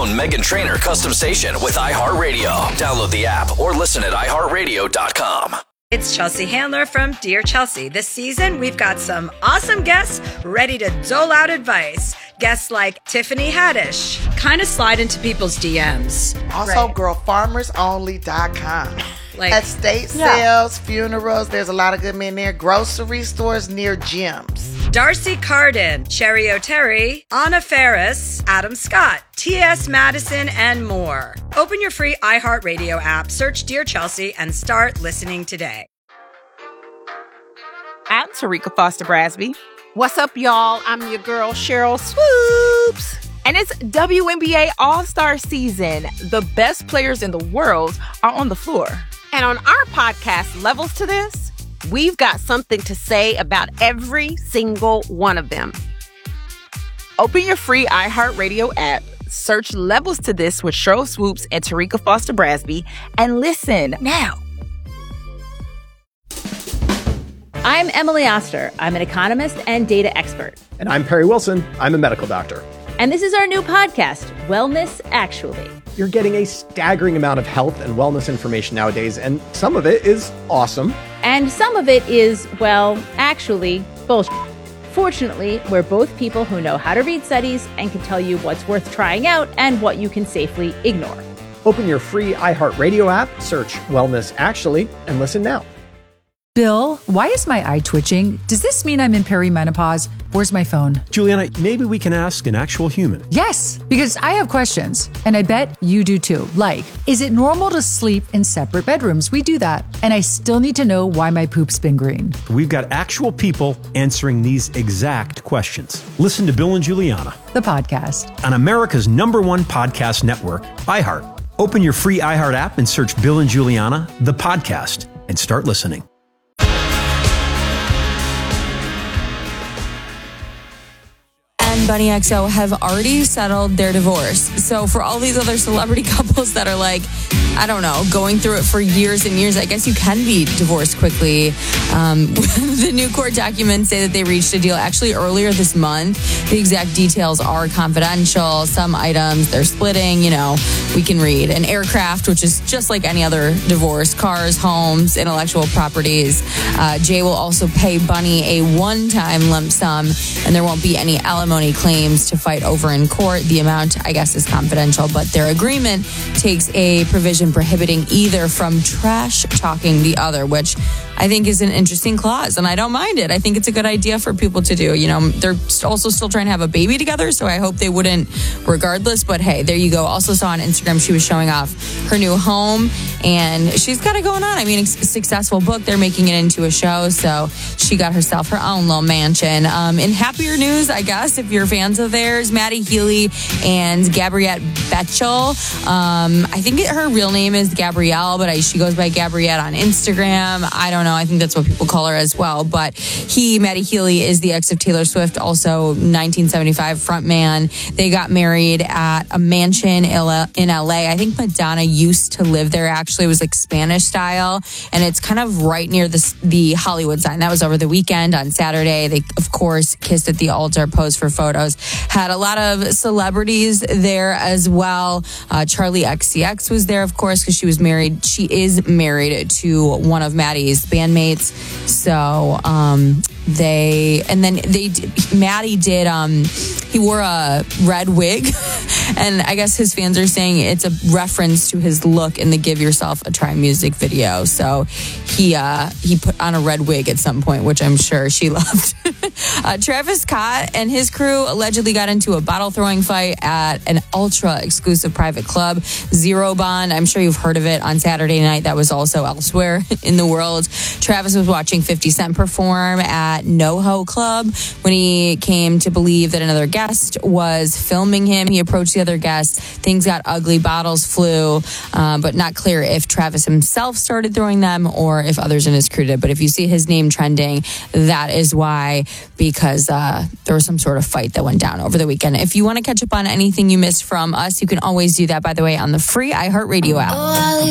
own Meghan Trainor custom station with iHeartRadio. Download the app or listen at iHeartRadio.com. It's Chelsea Handler from Dear Chelsea. This season, we've got some awesome guests ready to dole out advice. Guests like Tiffany Haddish. Kind of slide into people's DMs. Also, girlfarmersonly.com. Like estate sales, funerals. There's a lot of good men there. Grocery stores near gyms. Darcy Carden, Sherry O'Terry, Anna Ferris, Adam Scott, T.S. Madison, and more. Open your free iHeartRadio app, search Dear Chelsea, and start listening today. I'm Tarika Foster Brasby. What's up, y'all? I'm your girl, Cheryl Swoops. And it's WNBA All-Star season. The best players in the world are on the floor. And on our podcast, Levels to This, we've got something to say about every single one of them. Open your free iHeartRadio app, search Levels to This with Cheryl Swoops and Tarika Foster Brasby, and listen now. I'm Emily Oster. I'm an economist and data expert. And I'm Perry Wilson. I'm a medical doctor. And this is our new podcast, Wellness Actually. You're getting a staggering amount of health and wellness information nowadays, and some of it is awesome. And some of it is, well, actually, bullshit. Fortunately, we're both people who know how to read studies and can tell you what's worth trying out and what you can safely ignore. Open your free iHeartRadio app, search Wellness Actually, and listen now. Bill, why is my eye twitching? Does this mean I'm in perimenopause? Where's my phone? Juliana, maybe we can ask an actual human. Yes, because I have questions, and I bet you do too. Like, is it normal to sleep in separate bedrooms? We do that. And I still need to know why my poop's been green. We've got actual people answering these exact questions. Listen to Bill and Juliana, the podcast, on America's #1 podcast network, iHeart. Open your free iHeart app and search Bill and Juliana, the podcast, and start listening. And Bunny XO have already settled their divorce. So for all these other celebrity couples that are like, I don't know, going through it for years and years, I guess you can be divorced quickly. The new court documents say that they reached a deal actually earlier this month. The exact details are confidential. Some items they're splitting, we can read. An aircraft, which is just like any other divorce, cars, homes, intellectual properties. Jay will also pay Bunny a one-time lump sum, and there won't be any alimony claims to fight over in court. The amount, I guess, is confidential, but their agreement takes a provision prohibiting either from trash talking the other, which I think is an interesting clause, and I don't mind it. I think it's a good idea for people to do. They're also still trying to have a baby together, so I hope they wouldn't regardless, but hey, there you go. Also saw on Instagram she was showing off her new home, and she's got it going on. I mean, a successful book. They're making it into a show, so she got herself her own little mansion. In happier news, I guess, if you're fans of theirs, Maddie Healy and Gabriette Betchel. I think her real name is Gabrielle, but she goes by Gabriette on Instagram. I don't know. I think that's what people call her as well. But Maddie Healy, is the ex of Taylor Swift, also 1975 frontman. They got married at a mansion in LA. I think Madonna used to live there. Actually, it was like Spanish style, and it's kind of right near the Hollywood sign. That was over the weekend on Saturday. They, of course, kissed at the altar, posed for photos. Had a lot of celebrities there as well. Charlie XCX was there, of course, because she is married to one of Maddie's bandmates. So Maddie did, he wore a red wig, and I guess his fans are saying it's a reference to his look in the Give Yourself a Try music video. So he put on a red wig at some point, which I'm sure she loved. Travis Scott and his crew allegedly got into a bottle throwing fight at an ultra exclusive private club, Zero Bond. I'm sure you've heard of it. On Saturday night, that was also elsewhere in the world. Travis was watching 50 Cent perform at NoHo Club when he came to believe that another guest was filming him. He approached the other guest. Things got ugly. Bottles flew, but not clear if Travis himself started throwing them or if others in his crew did. But if you see his name trending, that is why, because there was some sort of fight that went down over the weekend. If you want to catch up on anything you missed from us, you can always do that, by the way, on the free iHeartRadio app.